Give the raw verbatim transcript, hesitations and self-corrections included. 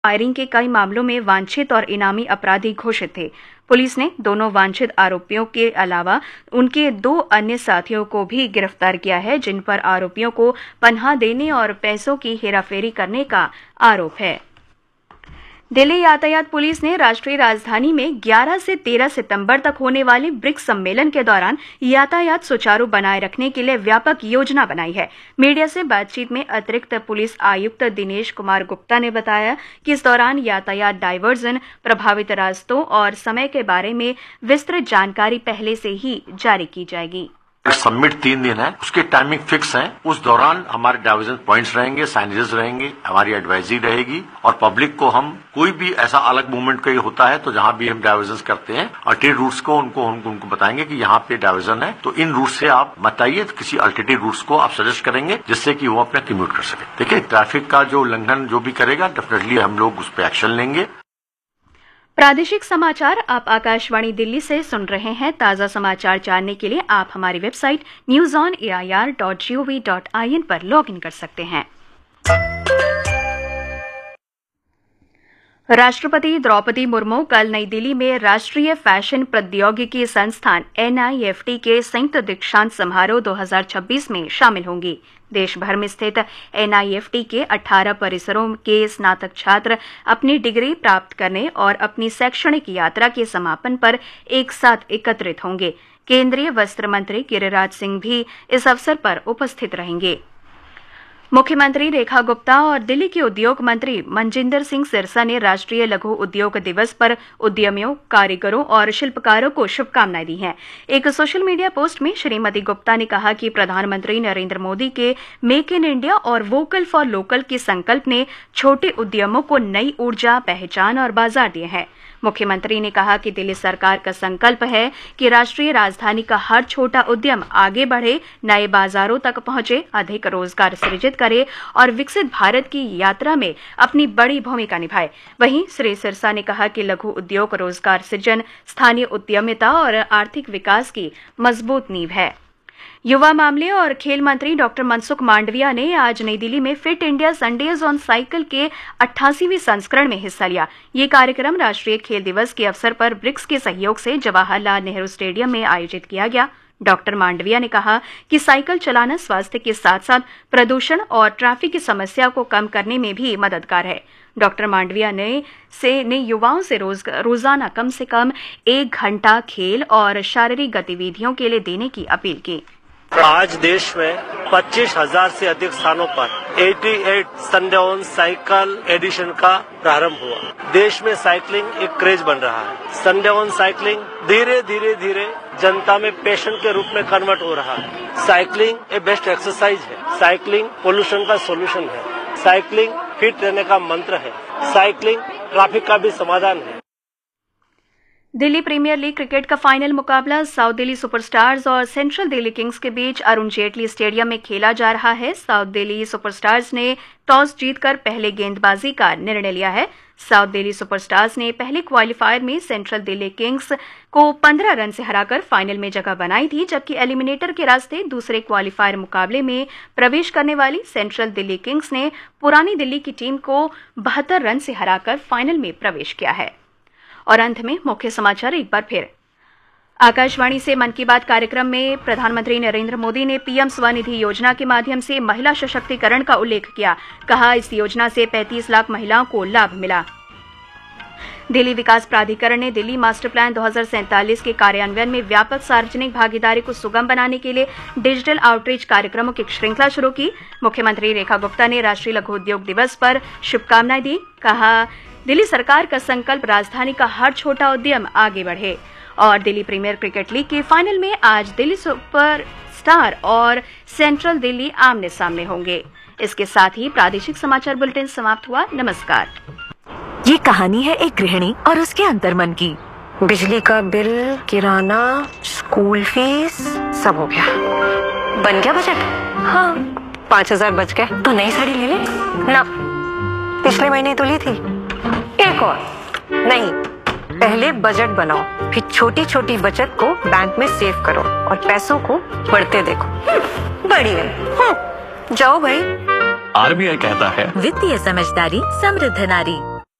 Firing के कई मामलों में वांछित और इनामी अपराधी घोषित थे। पुलिस ने दोनों वांछित आरोपियों के अलावा उनके दो अन्य साथियों को भी गिरफ्तार किया है, जिन पर आरोपियों को पनाह देने और पैसों की हेराफेरी करने का आरोप है। दिल्ली यातायात पुलिस ने राष्ट्रीय राजधानी में ग्यारह से तेरह सितंबर तक होने वाले ब्रिक्स सम्मेलन के दौरान यातायात सुचारू बनाए रखने के लिए व्यापक योजना बनाई है। मीडिया से बातचीत में अतिरिक्त पुलिस आयुक्त दिनेश कुमार गुप्ता ने बताया कि इस दौरान यातायात डायवर्जन, प्रभावित रास्तों और समय के बारे में विस्तृत जानकारी पहले से ही जारी की जाएगी। समिट तीन दिन है, उसकी टाइमिंग फिक्स है। उस दौरान हमारे डाइवर्जन पॉइंट्स रहेंगे, साइनेजेस रहेंगे, हमारी एडवाइजरी रहेगी और पब्लिक को हम कोई भी ऐसा अलग मूवमेंट कहीं होता है तो जहां भी हम डाइवर्जन करते हैं अल्टरनेट रूट्स को उनको उनको, उनको बताएंगे कि यहाँ पे डाइवर्जन है, तो इन रूट से आप बताइए, किसी अल्टरनेटिव रूट्स को आप सजेस्ट करेंगे जिससे कि वो अपना कम्यूट कर सके। देखिए, ट्रैफिक का जो उल्लंघन जो भी करेगा डेफिनेटली हम लोग उस पर एक्शन लेंगे। प्रादेशिक समाचार आप आकाशवाणी दिल्ली से सुन रहे हैं। ताजा समाचार जानने के लिए आप हमारी website news on A I R dot G O V dot I N पर लॉग इन कर सकते हैं। राष्ट्रपति द्रौपदी मुर्मू कल नई दिल्ली में राष्ट्रीय फैशन प्रौद्योगिकी संस्थान एन आई एफ टी के संयुक्त दीक्षांत समारोह दो हज़ार छब्बीस में शामिल होंगी। देश भर में स्थित एन आई एफ टी के अठारह परिसरों के स्नातक छात्र अपनी डिग्री प्राप्त करने और अपनी शैक्षणिक यात्रा के समापन पर एक साथ एकत्रित होंगे। केंद्रीय वस्त्र मंत्री गिरिराज सिंह भी इस अवसर पर उपस्थित रहेंगे। मुख्यमंत्री रेखा गुप्ता और दिल्ली के उद्योग मंत्री मनजिंदर सिंह सिरसा ने राष्ट्रीय लघु उद्योग दिवस पर उद्यमियों, कारीगरों और शिल्पकारों को शुभकामनाएं दी हैं। एक सोशल मीडिया पोस्ट में श्रीमती गुप्ता ने कहा कि प्रधानमंत्री नरेंद्र मोदी के मेक इन इंडिया और वोकल फॉर लोकल के संकल्प ने छोटे उद्यमों को नई ऊर्जा, पहचान और बाजार दिए हैं। मुख्यमंत्री ने कहा कि दिल्ली सरकार का संकल्प है कि राष्ट्रीय राजधानी का हर छोटा उद्यम आगे बढ़े, नए बाजारों तक पहुंचे, अधिक रोजगार सृजित करे और विकसित भारत की यात्रा में अपनी बड़ी भूमिका निभाए। वहीं श्री सिरसा ने कहा कि लघु उद्योग रोजगार सृजन, स्थानीय उद्यमिता और आर्थिक विकास की मजबूत नींव है। युवा मामले और खेल मंत्री डॉक्टर मनसुख मांडविया ने आज नई दिल्ली में fit India Sundays on cycle के अट्ठासीवें संस्करण में हिस्सा लिया। ये कार्यक्रम राष्ट्रीय खेल दिवस के अवसर पर ब्रिक्स के सहयोग से जवाहरलाल नेहरू स्टेडियम में आयोजित किया गया। डॉक्टर मांडविया ने कहा कि साइकिल चलाना स्वास्थ्य के साथ साथ प्रदूषण और ट्रैफिक की समस्या को कम करने में भी मददगार है। डॉक्टर मांडविया ने से ने युवाओं से रोज, रोजाना कम से कम एक घंटा खेल और शारीरिक गतिविधियों के लिए देने की अपील की। आज देश में पच्चीस हजार से अधिक स्थानों पर अट्ठासी संडे ऑन साइकिल एडिशन का प्रारंभ हुआ। देश में साइकिलिंग एक क्रेज बन रहा है। संडे ऑन साइकिलिंग धीरे धीरे धीरे जनता में पैशन के रूप में कन्वर्ट हो रहा है। साइकिलिंग एक बेस्ट एक्सरसाइज है। साइकिलिंग पोल्यूशन का सोल्यूशन है। साइकिलिंग फिट रहने का मंत्र है। साइकिलिंग ट्रैफिक का भी समाधान है। दिल्ली प्रीमियर लीग क्रिकेट का फाइनल मुकाबला साउथ दिल्ली सुपरस्टार्स और सेंट्रल दिल्ली किंग्स के बीच अरुण जेटली स्टेडियम में खेला जा रहा है। साउथ दिल्ली सुपरस्टार्स ने टॉस जीतकर पहले गेंदबाजी का निर्णय लिया है। साउथ दिल्ली सुपरस्टार्स ने पहले क्वालिफायर में सेंट्रल दिल्ली किंग्स को पंद्रह रन से हराकर फाइनल में जगह बनाई थी, जबकि एलिमिनेटर के रास्ते दूसरे क्वालिफायर मुकाबले में प्रवेश करने वाली सेंट्रल दिल्ली किंग्स ने पुरानी दिल्ली की टीम को बहत्तर रन से हराकर फाइनल में प्रवेश किया है। और अंत में मुख्य समाचार एक बार फिर। आकाशवाणी से मन की बात कार्यक्रम में प्रधानमंत्री नरेंद्र मोदी ने पीएम स्वनिधि योजना के माध्यम से महिला सशक्तिकरण का उल्लेख किया। कहा, इस योजना से पैंतीस लाख महिलाओं को लाभ मिला। दिल्ली विकास प्राधिकरण ने दिल्ली मास्टर प्लान दो हज़ार सैंतालीस के कार्यान्वयन में व्यापक सार्वजनिक भागीदारी को सुगम बनाने के लिए डिजिटल आउटरीच कार्यक्रमों की श्रृंखला शुरू की। मुख्यमंत्री रेखा गुप्ता ने राष्ट्रीय लघु उद्योग दिवस पर शुभकामनाएं दी। कहा, दिल्ली सरकार का संकल्प राजधानी का हर छोटा उद्यम आगे बढ़े। और दिल्ली प्रीमियर क्रिकेट लीग के फाइनल में आज दिल्ली सुपर स्टार और सेंट्रल दिल्ली आमने सामने होंगे। इसके साथ ही प्रादेशिक समाचार बुलेटिन समाप्त हुआ। नमस्कार। ये कहानी है एक गृहिणी और उसके अंतर्मन की। बिजली का बिल, किराना, स्कूल फीस सब हो गया। बन गया बजट? हाँ, पाँच हजार बच गए। तो नई साड़ी ले ले ना, पिछले महीने तो ली थी। एक और नहीं, पहले बजट बनाओ, फिर छोटी छोटी बचत को बैंक में सेव करो और पैसों को बढ़ते देखो। बढ़िया। जाओ भाई। आर बी आई कहता है, वित्तीय समझदारी समृद्ध नारी।